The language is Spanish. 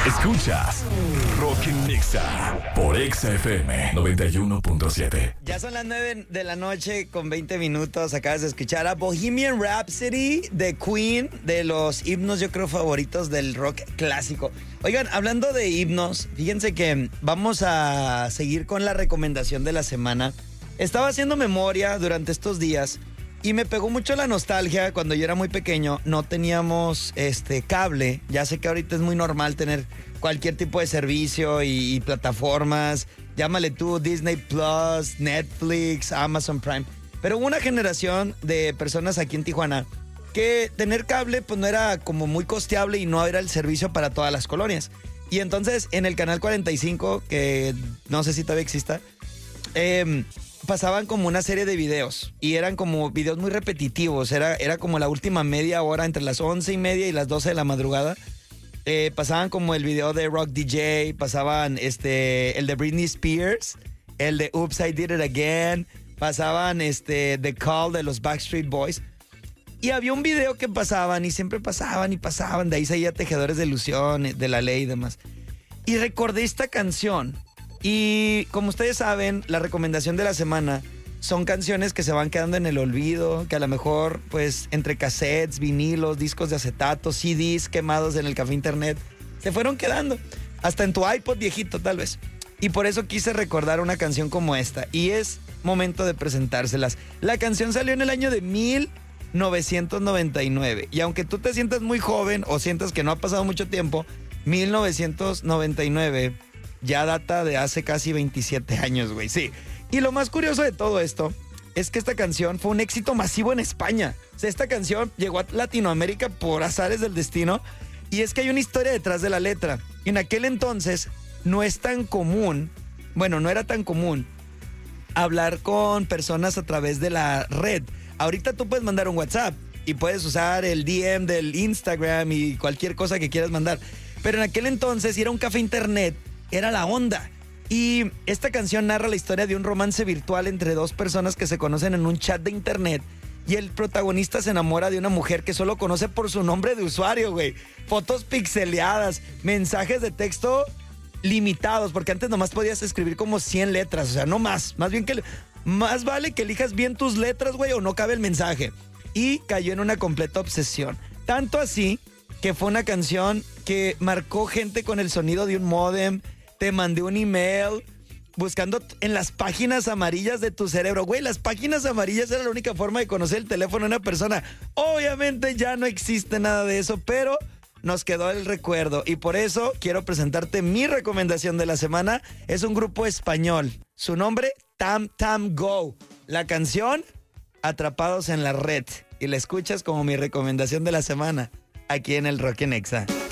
Escuchas Rock en Nexa por Exa FM 91.7. Ya son las 9 de la noche con 20 minutos. Acabas de escuchar a Bohemian Rhapsody de Queen, de los himnos yo creo favoritos del rock clásico. Oigan, hablando de himnos, fíjense que vamos a seguir con la recomendación de la semana. Estaba haciendo memoria durante estos días y me pegó mucho la nostalgia. Cuando yo era muy pequeño no teníamos cable. Ya sé que ahorita es muy normal tener cualquier tipo de servicio y plataformas. Llámale tú Disney Plus, Netflix, Amazon Prime. Pero hubo una generación de personas aquí en Tijuana que tener cable pues no era como muy costeable y no era el servicio para todas las colonias. Y entonces en el canal 45, que no sé si todavía exista, pasaban como una serie de videos y eran como videos muy repetitivos. Era como la última media hora entre las 11:30 y las 12 de la madrugada. Pasaban como el video de Rock DJ, pasaban el de Britney Spears, el de Oops, I Did It Again, pasaban The Call de los Backstreet Boys. Y había un video que pasaban y siempre pasaban y pasaban. De ahí salía Tejedores de Ilusión, de La Ley y demás. Y recordé esta canción. Y como ustedes saben, la recomendación de la semana son canciones que se van quedando en el olvido, que a lo mejor, pues, entre cassettes, vinilos, discos de acetato, CDs quemados en el café internet, se fueron quedando. Hasta en tu iPod viejito, tal vez. Y por eso quise recordar una canción como esta. Y es momento de presentárselas. La canción salió en el año de 1999. Y aunque tú te sientas muy joven o sientas que no ha pasado mucho tiempo, 1999 ya data de hace casi 27 años, güey, sí. Y lo más curioso de todo esto es que esta canción fue un éxito masivo en España. O sea, esta canción llegó a Latinoamérica por azares del destino. Y es que hay una historia detrás de la letra. En aquel entonces no es tan común, bueno, no era tan común hablar con personas a través de la red. Ahorita tú puedes mandar un WhatsApp y puedes usar el DM del Instagram y cualquier cosa que quieras mandar. Pero en aquel entonces ir a un café internet era la onda. Y esta canción narra la historia de un romance virtual entre dos personas que se conocen en un chat de internet. Y el protagonista se enamora de una mujer que solo conoce por su nombre de usuario, güey. Fotos pixeleadas, mensajes de texto limitados, porque antes nomás podías escribir como 100 letras, o sea, no más. Más bien que más vale que elijas bien tus letras, güey, o no cabe el mensaje. Y cayó en una completa obsesión. Tanto así que fue una canción que marcó gente con el sonido de un módem. Te mandé un email buscando en las páginas amarillas de tu cerebro. Güey, las páginas amarillas era la única forma de conocer el teléfono de una persona. Obviamente ya no existe nada de eso, pero nos quedó el recuerdo. Y por eso quiero presentarte mi recomendación de la semana. Es un grupo español. Su nombre, Tam Tam Go. La canción, Atrapados en la Red. Y la escuchas como mi recomendación de la semana, aquí en el Rock en Exa.